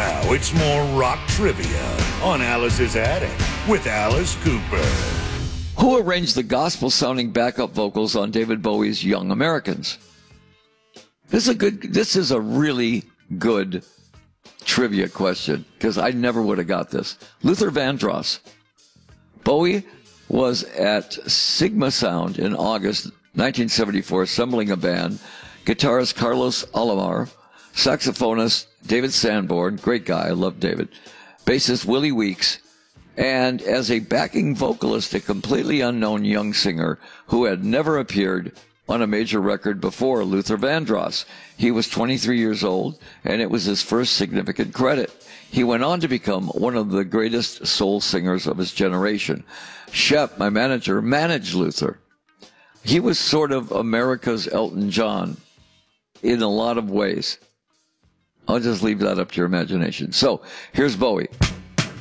Now it's more rock trivia on Alice's Attic with Alice Cooper. Who arranged the gospel-sounding backup vocals on David Bowie's Young Americans? This is a really good trivia question, because I never would have got this. Luther Vandross. Bowie was at Sigma Sound in August 1974 assembling a band. Guitarist Carlos Alomar, saxophonist David Sanborn, great guy, I love David, bassist Willie Weeks, and as a backing vocalist, a completely unknown young singer who had never appeared on a major record before, Luther Vandross. He was 23 years old, and it was his first significant credit. He went on to become one of the greatest soul singers of his generation. Shep, my manager, managed Luther. He was sort of America's Elton John in a lot of ways. I'll just leave that up to your imagination. So, here's Bowie.